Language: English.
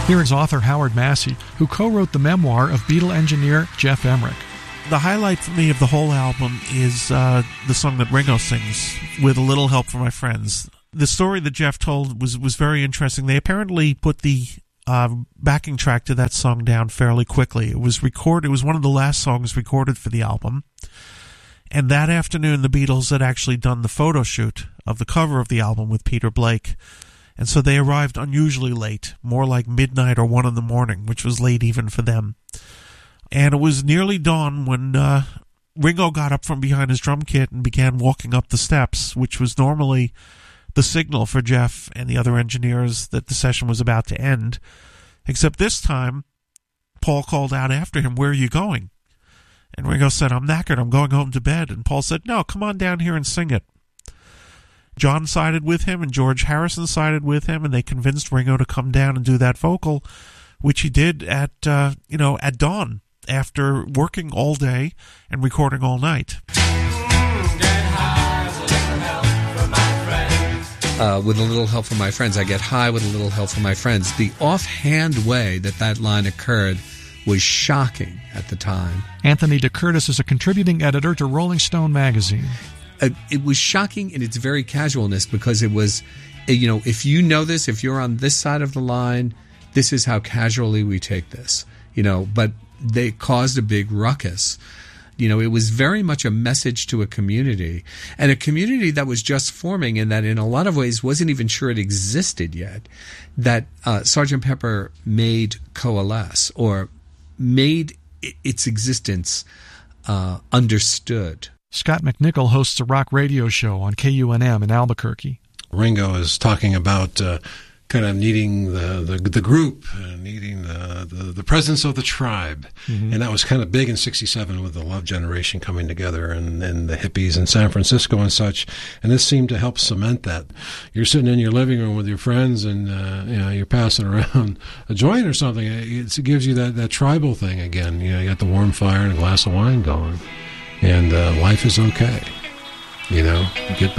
Here is author Howard Massey, who co-wrote the memoir of Beatle engineer Geoff Emerick. The highlight for me of the whole album is the song that Ringo sings, With a Little Help from My Friends. The story that Geoff told was very interesting. They apparently put the backing track to that song down fairly quickly. It was one of the last songs recorded for the album. And that afternoon, the Beatles had actually done the photo shoot of the cover of the album with Peter Blake. And so they arrived unusually late, more like midnight or 1 a.m, which was late even for them. And it was nearly dawn when Ringo got up from behind his drum kit and began walking up the steps, which was normally the signal for Geoff and the other engineers that the session was about to end. Except this time, Paul called out after him, "Where are you going?" And Ringo said, "I'm knackered, I'm going home to bed." And Paul said, "No, come on down here and sing it." John sided with him and George Harrison sided with him, and they convinced Ringo to come down and do that vocal, which he did at dawn, after working all day and recording all night. With a little help from my friends, I get high with a little help from my friends. The offhand way that line occurred was shocking at the time. Anthony DeCurtis is a contributing editor to Rolling Stone magazine. It was shocking in its very casualness, because it was, if you know this, if you're on this side of the line, this is how casually we take this, but they caused a big ruckus. It was very much a message to a community, and a community that was just forming, and that in a lot of ways wasn't even sure it existed yet, that Sgt. Pepper made coalesce, or made its existence understood. Scott McNichol hosts a rock radio show on KUNM in Albuquerque. Ringo is talking about kind of needing the group, needing the presence of the tribe. Mm-hmm. And that was kind of big in '67 with the Love Generation coming together and the hippies in San Francisco and such. And this seemed to help cement that. You're sitting in your living room with your friends and you're passing around a joint or something. It gives you that tribal thing again. You got the warm fire and a glass of wine going. And life is okay. Get